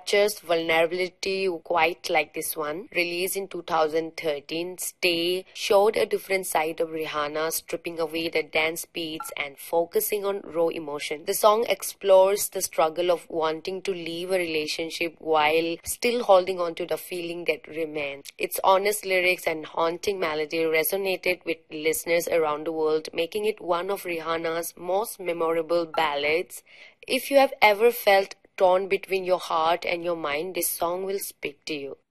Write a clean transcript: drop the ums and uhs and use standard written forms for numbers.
captures vulnerability quite like this one. Released in 2013, Stay showed a different side of Rihanna, stripping away the dance beats and focusing on raw emotion. The song explores the struggle of wanting to leave a relationship while still holding on to the feeling that remains. Its honest lyrics and haunting melody resonated with listeners around the world, making it one of Rihanna's most memorable ballads. If you have ever felt torn between your heart and your mind, this song will speak to you.